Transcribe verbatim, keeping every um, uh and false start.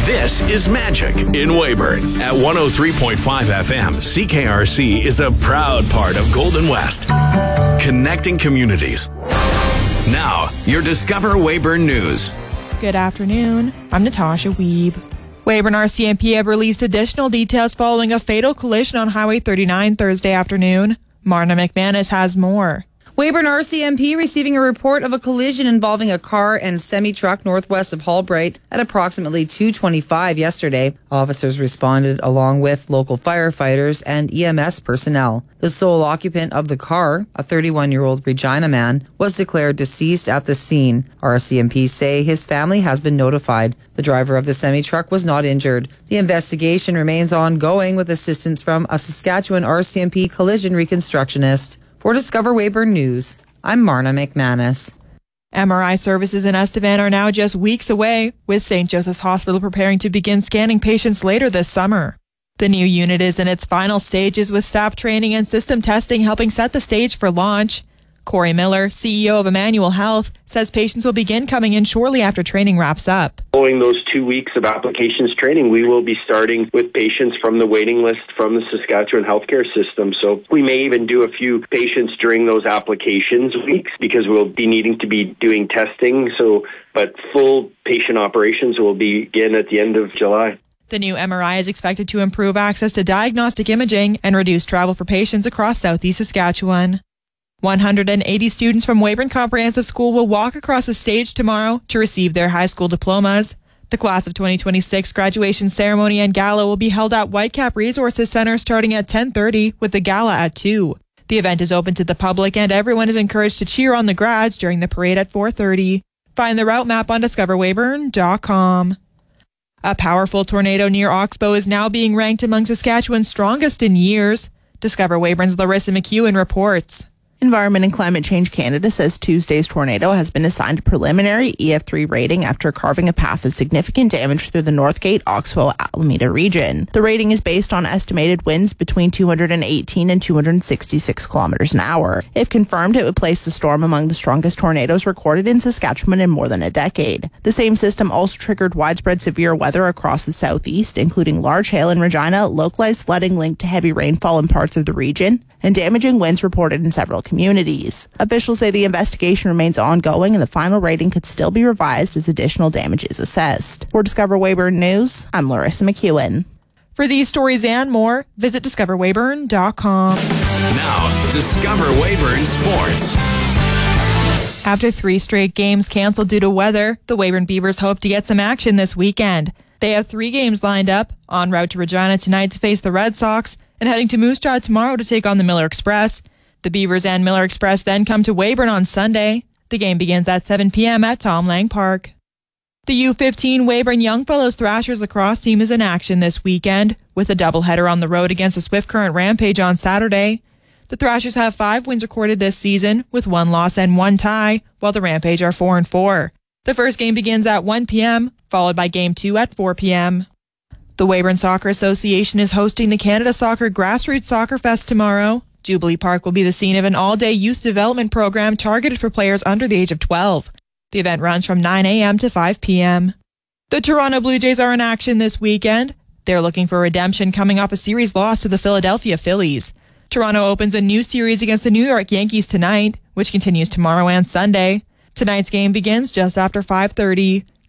This is Magic in Weyburn. At one oh three point five F M, C K R C is a proud part of Golden West, connecting communities. Now, your Discover Weyburn News. Good afternoon. I'm Natasha Weeb. Weyburn R C M P have released additional details following a fatal collision on Highway thirty-nine Thursday afternoon. Marna McManus has more. Weyburn R C M P receiving a report of a collision involving a car and semi-truck northwest of Hallbright at approximately two twenty-five yesterday. Officers responded along with local firefighters and E M S personnel. The sole occupant of the car, a thirty-one-year-old Regina man, was declared deceased at the scene. R C M P say his family has been notified. The driver of the semi-truck was not injured. The investigation remains ongoing with assistance from a Saskatchewan R C M P collision reconstructionist. For Discover Weyburn News, I'm Marna McManus. M R I services in Estevan are now just weeks away, with Saint Joseph's Hospital preparing to begin scanning patients later this summer. The new unit is in its final stages with staff training and system testing helping set the stage for launch. Corey Miller, C E O of Emmanuel Health, says patients will begin coming in shortly after training wraps up. Following those two weeks of applications training, we will be starting with patients from the waiting list from the Saskatchewan healthcare system. So we may even do a few patients during those applications weeks because we'll be needing to be doing testing. So, but full patient operations will begin at the end of July. The new M R I is expected to improve access to diagnostic imaging and reduce travel for patients across southeast Saskatchewan. one hundred eighty students from Weyburn Comprehensive School will walk across the stage tomorrow to receive their high school diplomas. The class of twenty twenty-six graduation ceremony and gala will be held at Whitecap Resources Center starting at ten thirty with the gala at two. The event is open to the public and everyone is encouraged to cheer on the grads during the parade at four thirty. Find the route map on discover weyburn dot com. A powerful tornado near Oxbow is now being ranked among Saskatchewan's strongest in years. Discover Weyburn's Larissa McEwen reports. Environment and Climate Change Canada says Tuesday's tornado has been assigned a preliminary E F three rating after carving a path of significant damage through the Northgate, Oxbow, Alameda region. The rating is based on estimated winds between two hundred eighteen and two hundred sixty-six kilometers an hour. If confirmed, it would place the storm among the strongest tornadoes recorded in Saskatchewan in more than a decade. The same system also triggered widespread severe weather across the southeast, including large hail in Regina, localized flooding linked to heavy rainfall in parts of the region, and damaging winds reported in several communities. Officials say the investigation remains ongoing and the final rating could still be revised as additional damage is assessed. For Discover Weyburn News, I'm Larissa McEwen. For these stories and more, visit discover weyburn dot com. Now, Discover Weyburn Sports. After three straight games canceled due to weather, the Weyburn Beavers hope to get some action this weekend. They have three games lined up, en route to Regina tonight to face the Red Sox, and heading to Moose Jaw tomorrow to take on the Miller Express. The Beavers and Miller Express then come to Weyburn on Sunday. The game begins at seven p.m. at Tom Lang Park. The U fifteen Weyburn Youngfellows Thrashers lacrosse team is in action this weekend, with a doubleheader on the road against the Swift Current Rampage on Saturday. The Thrashers have five wins recorded this season, with one loss and one tie, while the Rampage are four and four. The first game begins at one p.m., followed by game two at four p.m. The Weyburn Soccer Association is hosting the Canada Soccer Grassroots Soccer Fest tomorrow. Jubilee Park will be the scene of an all-day youth development program targeted for players under the age of twelve. The event runs from nine a.m. to five p.m. The Toronto Blue Jays are in action this weekend. They're looking for redemption coming off a series loss to the Philadelphia Phillies. Toronto opens a new series against the New York Yankees tonight, which continues tomorrow and Sunday. Tonight's game begins just after five thirty.